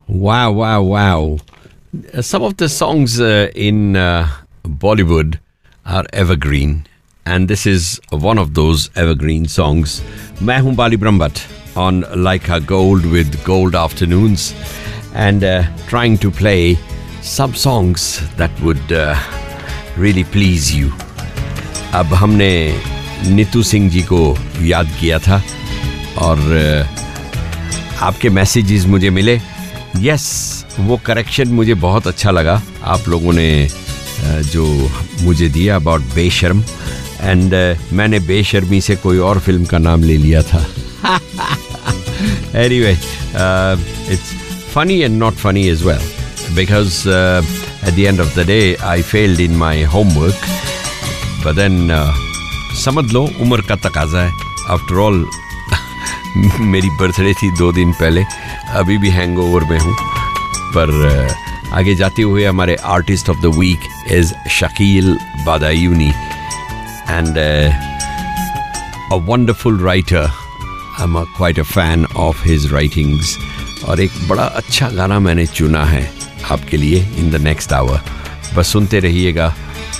Wow, wow, wow. Some of the songs in Bollywood are evergreen. And this is one of those evergreen songs. मैं हूँ बाली Brahmbhatt on Laika Gold with Gold Afternoons. And trying to play some songs that would really please you. अब हमने नीतू सिंह जी को याद किया था और आपके मैसेजेस मुझे मिले. यस, वो करेक्शन मुझे बहुत अच्छा लगा आप लोगों ने जो मुझे दिया अबाउट बेशर्म. एंड मैंने बेशर्मी से कोई और फिल्म का नाम ले लिया था. Anyway, it's funny and not funny as well because at the end of the day I failed in my homework, but then समझ लो उम्र का तकाजा है. आफ्टर ऑल मेरी बर्थडे थी 2 दिन पहले, अभी भी हैंगओवर में हूँ. पर आगे जाते हुए हमारे artist of the week is Shakeel Badayuni and a wonderful writer. I am quite a fan of his writings. और एक बड़ा अच्छा गाना मैंने चुना है आपके लिए इन द नेक्स्ट आवर. बस सुनते रहिएगा.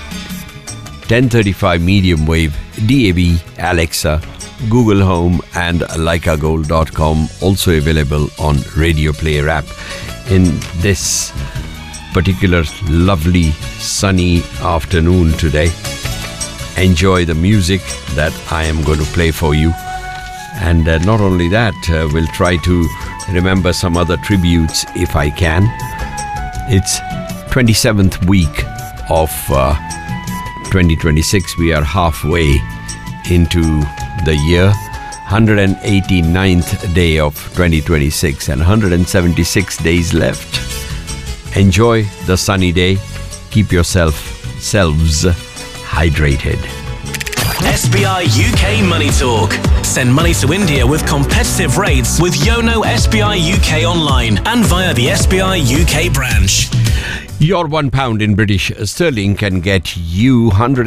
1035 medium wave, DAB, Alexa, Google Home and laikagold.com, also available on Radio Player app. In this particular lovely sunny afternoon today, enjoy the music that I am going to play for you. And not only that, we'll try to remember some other tributes if I can. It's 27th week of 2026. We are halfway into the year. 189th day of 2026 and 176 days left. Enjoy the sunny day. Keep yourselves hydrated. SBI UK Money Talk. Send money to India with competitive rates with Yono SBI UK online and via the SBI UK branch. Your £1 in British sterling can get you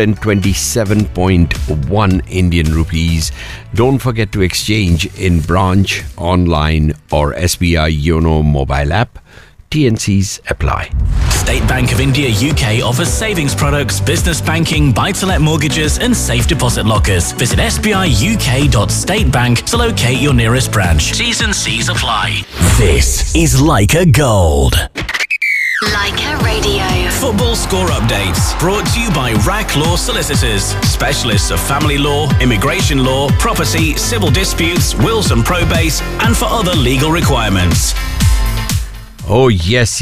127.1 Indian rupees. Don't forget to exchange in branch, online or SBI Yono mobile app. TNCs apply. State Bank of India UK offers savings products, business banking, buy-to-let mortgages and safe deposit lockers. Visit sbiuk.statebank to locate your nearest branch. T's and C's apply. This is Laika Gold. Laika Radio. Football score updates brought to you by RAC Law Solicitors, specialists of family law, immigration law, property, civil disputes, wills and probates, and for other legal requirements. Oh, yes.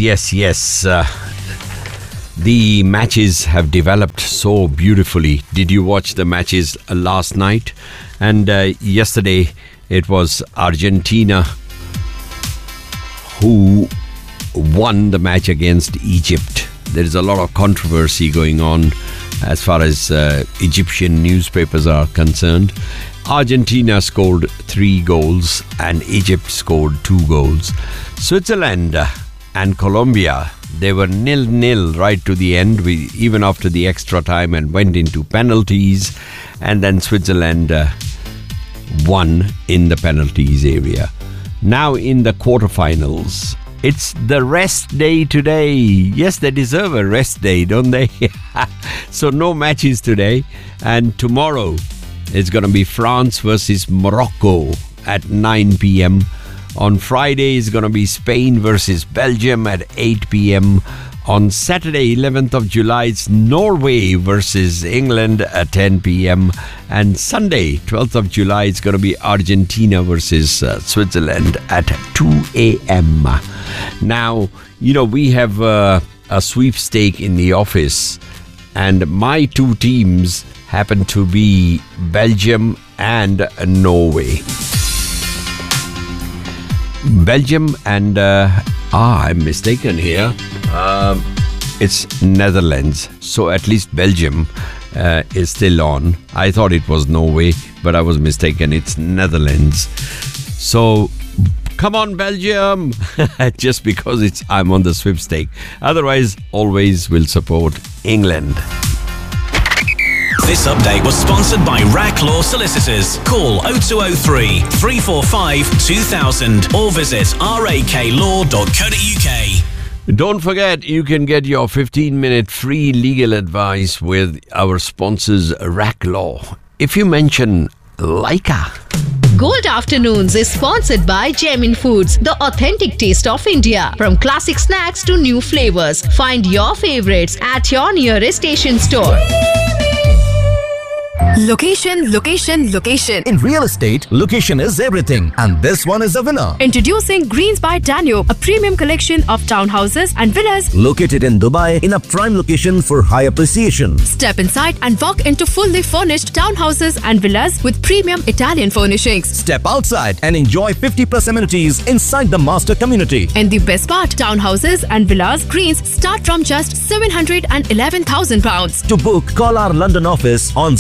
The matches have developed so beautifully. Did you watch the matches last night? And yesterday it was Argentina who won the match against Egypt. There is a lot of controversy going on as far as Egyptian newspapers are concerned. Argentina scored 3 goals and Egypt scored 2 goals. Switzerland and Colombia, they were 0-0 right to the end, even after the extra time, and went into penalties. And then Switzerland won in the penalties area. Now in the quarterfinals, it's the rest day today. Yes, they deserve a rest day, don't they? So no matches today. And tomorrow it's going to be France versus Morocco at 9 p.m. On Friday it's going to be Spain versus Belgium at 8 p.m. On Saturday, 11th of July, it's Norway versus England at 10 p.m. And Sunday, 12th of July, it's going to be Argentina versus Switzerland at 2 a.m. Now, you know, we have a sweepstake in the office, and my 2 teams happen to be Belgium and Norway. Belgium and I'm mistaken here. It's Netherlands. So at least Belgium is still on. I thought it was Norway, but I was mistaken. It's Netherlands. So come on, Belgium! Just because I'm on the sweepstake. Otherwise, always will support England. This update was sponsored by Rack Law Solicitors. Call 0203 345 2000 or visit raklaw.co.uk. Don't forget, you can get your 15-minute free legal advice with our sponsors, Rack Law. If you mention Leica. Gold Afternoons is sponsored by Gemin Foods, the authentic taste of India. From classic snacks to new flavors, find your favorites at your nearest station store. Location, location, location. In real estate, location is everything. And this one is a winner. Introducing Greens by Danube, a premium collection of townhouses and villas located in Dubai in a prime location for high appreciation. Step inside and walk into fully furnished townhouses and villas with premium Italian furnishings. Step outside and enjoy 50+ amenities inside the master community. And the best part, townhouses and villas Greens start from just £711,000. To book, call our London office on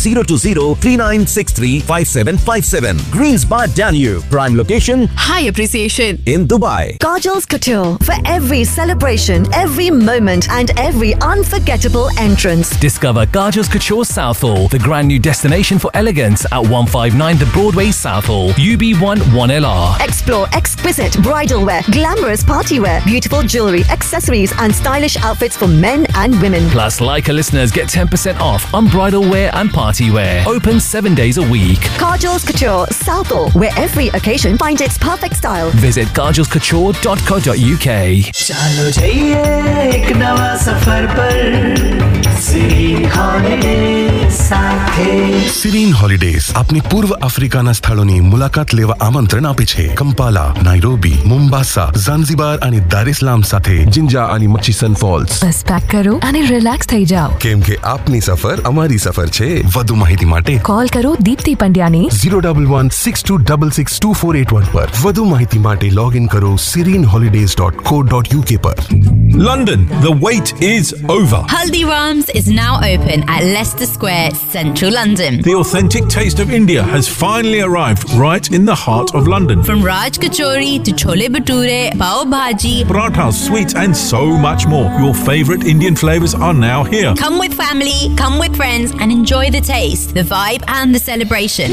020-3963-5757. Greens by Danube. Prime location, high appreciation in Dubai. Kajal's Couture. For every celebration, every moment and every unforgettable entrance. Discover Kajal's Couture Southall, the grand new destination for elegance at 159 The Broadway Southall, UB1 1LR. Explore exquisite bridal wear, glamorous party wear, beautiful jewelry, accessories and stylish outfits for men and women. Plus, Leica listeners get 10% off on bridal wear and party wear. Open 7 days a week. Kajal's Couture Southall, where every occasion finds its perfect style. Visit kajalscouture.co.uk. चलो जाइए एक नवा सफर पर Serene Holidays સાથે. Serene Holidays આપની પૂર્વ આફ્રિકાના સ્થળોની મુલાકાત લેવા આમંત્રણ આપે છે. કંપાલા, નાઇરોબી, મોમ્બાસા, ઝાંઝીબાર અને દાર ઇસ્લામ સાથે જિંજા અને મચીસન ફોલ્સ. બસ પેક કરો અને રિલેક્સ થઈ જાઓ. કેમ કે આપની સફર અમારી સફર છે. વધુ માહિતી માટે કોલ કરો દીપ્તિ પંડ્યાને 011-6266-2481 પર. વધુ માહિતી માટે લોગ ઇન કરો sereneholidays.co.uk પર. London, the wait is over. Haldiram's is now open at Leicester Square, central London. The authentic taste of India has finally arrived right in the heart of London. From Raj Kachori to Chole Bhature, Pav Bhaji, parathas, sweets and so much more. Your favourite Indian flavours are now here. Come with family, come with friends and enjoy the taste, the vibe and the celebration.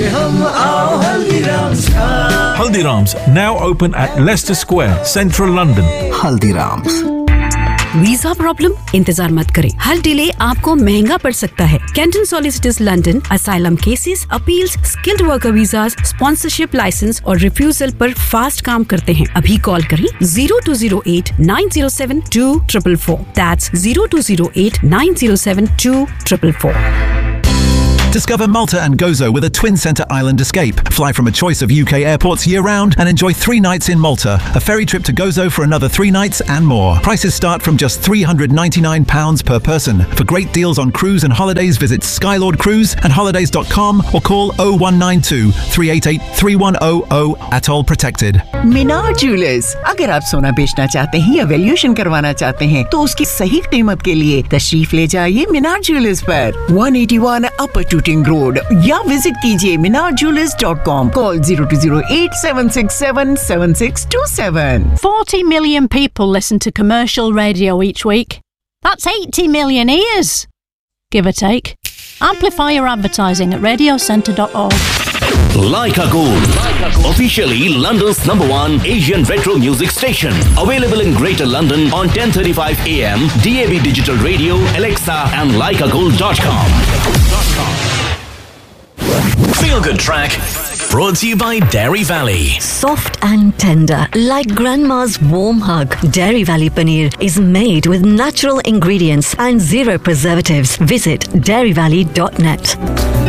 Haldiram's now open at Leicester Square, central London. Haldiram's. Visa problem? इंतजार मत करें. हर delay आपको महंगा पड़ सकता है. Canton solicitors London asylum cases, appeals, skilled worker visas, sponsorship licence और refusal पर फास्ट काम करते हैं. अभी कॉल करें 0208-907-2444. That's 0208-907-2444. Discover Malta and Gozo with a twin-centre island escape. Fly from a choice of UK airports year-round and enjoy 3 nights in Malta. A ferry trip to Gozo for another 3 nights and more. Prices start from just £399 per person. For great deals on cruise and holidays, visit Skylord Cruise and holidays.com or call 0192 388 3100. Atoll protected. Minar jewellers. अगर आप सोना बेचना चाहते हैं या valuation करवाना चाहते हैं तो उसकी सही कीमत के लिए तशरीफ ले जाइए मीनार ज्वेलर्स पर 181 अपर टूटिंग रोड या विजिट कीजिए minarjewelers.com. Call 0208-767-7627. 40 million people listen to commercial radio each week. That's 80 million ears, give or take. Amplify your advertising at radiocentre.org. Leica Gold, officially London's #1 Asian retro music station. Available in Greater London on 10:35 AM, DAB Digital Radio, Alexa and leicagold.com. Feel Good Track, brought to you by Dairy Valley. Soft and tender, like grandma's warm hug. Dairy Valley Paneer is made with natural ingredients and 0 preservatives. Visit dairyvalley.net.